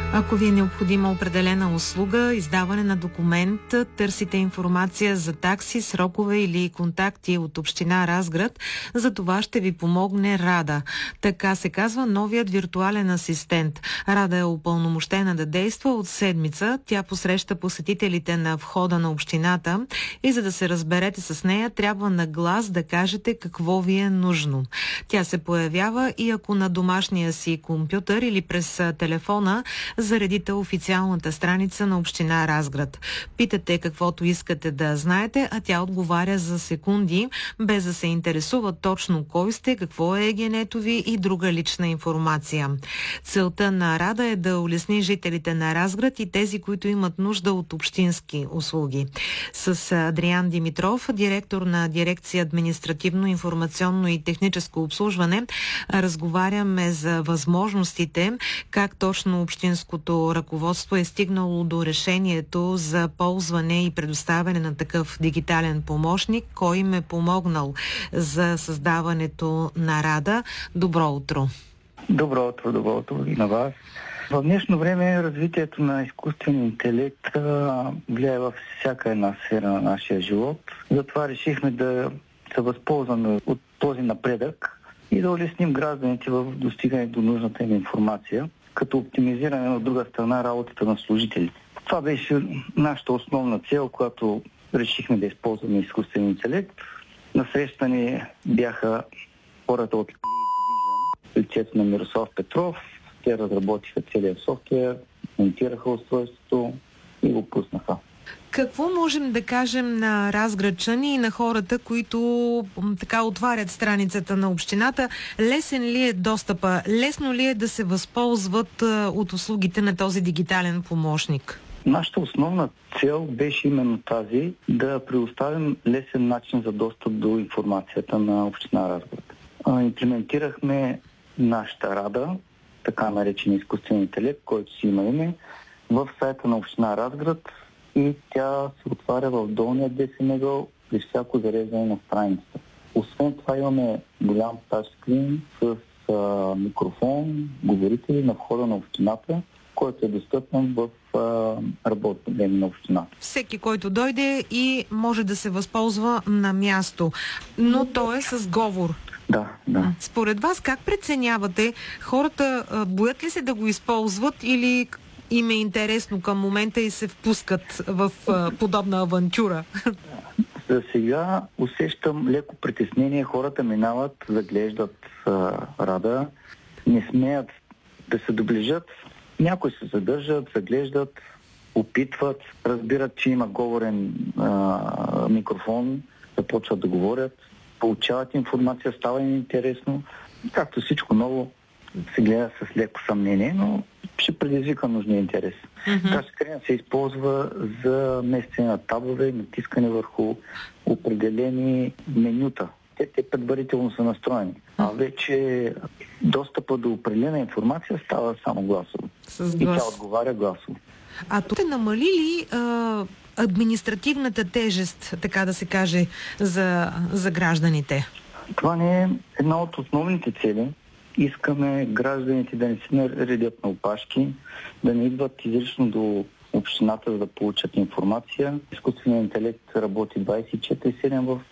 Ако ви е необходима определена услуга, издаване на документ, търсите информация за такси, срокове или контакти от община Разград, за това ще ви помогне Рада. Така се казва новият виртуален асистент. Рада е упълномощена да действа от седмица. Тя посреща посетителите на входа на общината и за да се разберете с нея, трябва на глас да кажете какво ви е нужно. Тя се появява и ако на домашния си компютър или през телефона заредите официалната страница на община Разград. Питате каквото искате да знаете, а тя отговаря за секунди, без да се интересува точно кой сте, какво е ЕГН-то ви и друга лична информация. Целта на Рада е да улесни жителите на Разград и тези, които имат нужда от общински услуги. С Адриан Димитров, директор на дирекция административно, информационно и техническо обслужване, разговаряме за възможностите, как точно общинското ръководство е стигнало до решението за ползване и предоставяне на такъв дигитален помощник, кой им е помогнал за създаването на Рада. Добро утро! Добро утро и на вас. В днешно време развитието на изкуствения интелект влияе във всяка една сфера на нашия живот. Затова решихме да се възползваме от този напредък и да улесним гражданите в достигане до нужната им информация, като оптимизиране от друга страна работата на служителите. Това беше нашата основна цел, която решихме да използваме изкуствен интелект. На среща ни бяха хората от лицето на Мирослав Петров. Те разработиха целият софтуер, монтираха устройството и го пуснаха. Какво можем да кажем на разградчани и на хората, които така отварят страницата на общината? Лесен ли е достъпа? Лесно ли е да се възползват от услугите на този дигитален помощник? Нашата основна цел беше именно тази, да предоставим лесен начин за достъп до информацията на община Разград. Имплементирахме нашата Рада, така наречен изкуствен интелект, който си има име, в сайта на община Разград и тя се отваря в долния десен ъгъл при всяко зареждане на страницата. Освен това имаме голям тачскрин с микрофон, говорители на входа на общината, който е достъпен в работно време на общината. Всеки, който дойде и може да се възползва на място, но то е с говор. Да. Според вас как преценявате? Хората боят ли се да го използват или им е интересно към момента и се впускат в подобна авантюра? За сега усещам леко притеснение. Хората минават, заглеждат Рада, не смеят да се доближат. Някои се задържат, заглеждат, опитват, разбират, че има говорен микрофон, започват да говорят, получават информация, става им интересно. Както всичко ново се гледа с леко съмнение, но ще предизвика нужния интерес. Тачскринът се използва за местене на табове и натискане върху определени менюта. Те предварително са настроени. А вече достъпа до определена информация става само гласово. И тя отговаря гласово. А тук намали ли административната тежест, така да се каже, за гражданите? Това не е една от основните цели. Искаме гражданите да не се наредят на опашки, да не идват изрично до общината, за да получат информация. Изкуственият интелект работи 24/7 в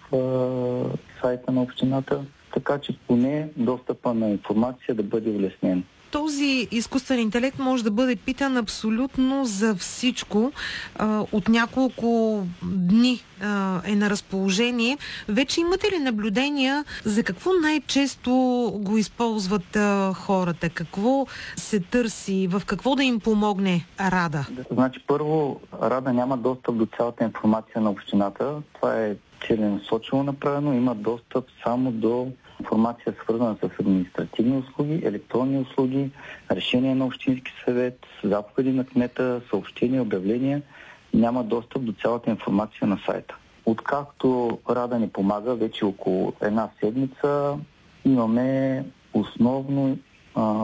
сайта на общината, така че поне достъпа на информация да бъде улеснен. Този изкуствен интелект може да бъде питан абсолютно за всичко. От няколко дни е на разположение. Вече имате ли наблюдения за какво най-често го използват хората? Какво се търси? В какво да им помогне Рада? Значи първо, Рада няма достъп до цялата информация на общината. Това е целенасочено направено. Има достъп само до информация, свързана с административни услуги, електронни услуги, решения на общински съвет, заповеди на кмета, съобщения, обявления. Няма достъп до цялата информация на сайта. Откакто Рада ни помага, вече около една седмица имаме основно